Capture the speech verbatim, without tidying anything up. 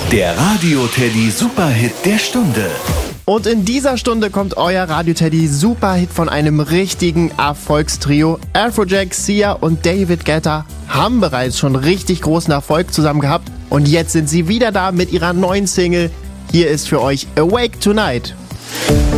Der Radio-Teddy Superhit der Stunde. Und in dieser Stunde kommt euer Radio-Teddy Superhit von einem richtigen Erfolgstrio. Afrojack, Sia und David Guetta haben bereits schon richtig großen Erfolg zusammen gehabt. Und jetzt sind sie wieder da mit ihrer neuen Single. Hier ist für euch Awake Tonight.